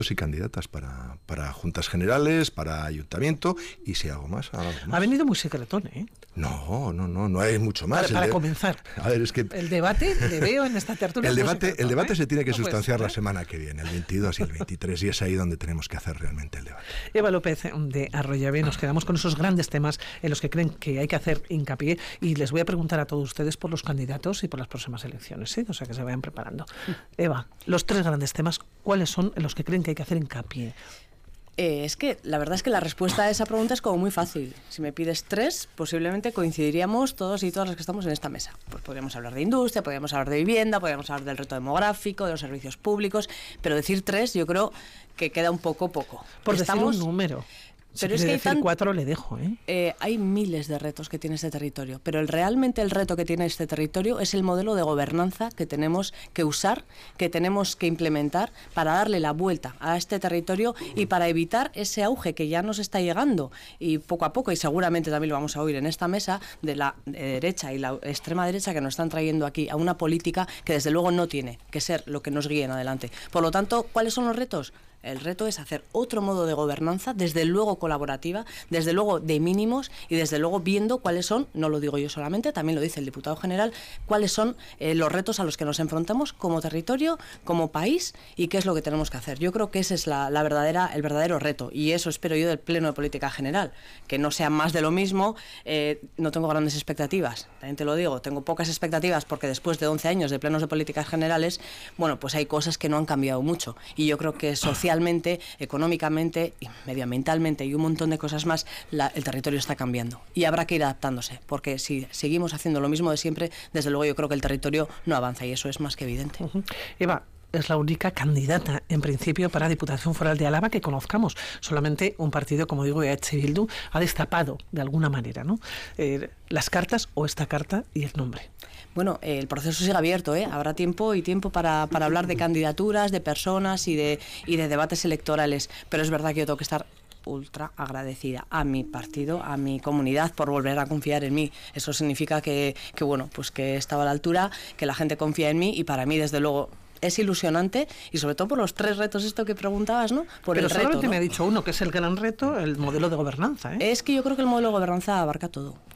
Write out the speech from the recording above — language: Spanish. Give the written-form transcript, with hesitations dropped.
y candidatas para juntas generales, para ayuntamiento, y si algo más, algo más. Ha venido muy secretón, ¿eh? No hay mucho más. Para comenzar. A ver, es que... El debate le veo en esta tertulia. El debate se tiene que sustanciar ser, la semana que viene, el 22 y el 23, y es ahí donde tenemos que hacer realmente el debate. Eva López de Arroyave, nos quedamos con esos grandes temas en los que creen que hay que hacer hincapié, y les voy a preguntar a todos ustedes por los candidatos y por las próximas elecciones, ¿sí? O sea, que se vayan preparando. Eva, los 3 grandes temas, ¿cuáles son en los que creen que hay que hacer hincapié? Es que la verdad es que la respuesta a esa pregunta es como muy fácil. Si me pides 3, posiblemente coincidiríamos todos y todas los que estamos en esta mesa. Pues podríamos hablar de industria, podríamos hablar de vivienda, podríamos hablar del reto demográfico, de los servicios públicos, pero decir 3 yo creo que queda un poco. Por decir un número. Pero si es que decir 4 le dejo, ¿eh? Hay miles de retos que tiene este territorio, pero realmente el reto que tiene este territorio es el modelo de gobernanza que tenemos que usar, que tenemos que implementar para darle la vuelta a este territorio y para evitar ese auge que ya nos está llegando, y poco a poco, y seguramente también lo vamos a oír en esta mesa, de la derecha y la extrema derecha, que nos están trayendo aquí a una política que desde luego no tiene que ser lo que nos guíe en adelante. Por lo tanto, ¿cuáles son los retos? El reto es hacer otro modo de gobernanza, desde luego colaborativa, desde luego de mínimos, y desde luego viendo cuáles son, no lo digo yo solamente, también lo dice el diputado general, cuáles son los retos a los que nos enfrentamos como territorio, como país, y qué es lo que tenemos que hacer. Yo creo que ese es el verdadero reto, y eso espero yo del Pleno de Política General, que no sea más de lo mismo. No tengo grandes expectativas, también te lo digo, tengo pocas expectativas porque después de 11 años de plenos de políticas generales, bueno, pues hay cosas que no han cambiado mucho, y yo creo que socialmente, económicamente y medioambientalmente y un montón de cosas más, el territorio está cambiando y habrá que ir adaptándose, porque si seguimos haciendo lo mismo de siempre, desde luego yo creo que el territorio no avanza, y eso es más que evidente. Eva, es la única candidata, en principio, para Diputación Foral de Álava que conozcamos. Solamente un partido, como digo, EH Bildu, ha destapado de alguna manera, ¿no? Las cartas, o esta carta y el nombre. Bueno, el proceso sigue abierto, ¿eh? Habrá tiempo para hablar de candidaturas, de personas y de debates electorales, pero es verdad que yo tengo que estar ultra agradecida a mi partido, a mi comunidad, por volver a confiar en mí. Eso significa que bueno, pues que estaba a la altura, que la gente confía en mí, y para mí, desde luego, es ilusionante, y sobre todo por los 3 retos, esto que preguntabas, ¿no? Pero el reto, solamente ¿no? me ha dicho uno, que es el gran reto, el modelo de gobernanza, ¿eh? Es que yo creo que el modelo de gobernanza abarca todo.